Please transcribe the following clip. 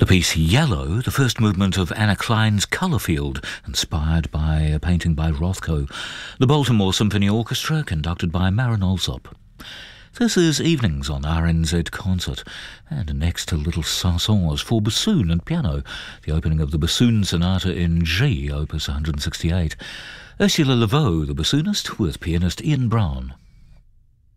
piece Yellow, the first movement of Anna Klein's Colour Field, inspired by a painting by Rothko. The Baltimore Symphony Orchestra, conducted by Marin Alsop. This is Evenings on RNZ Concert, and next to Little Chansons for bassoon and piano, the opening of the Bassoon Sonata in G, opus 168. Ursula Le Vaux, the bassoonist, with pianist Ian Brown.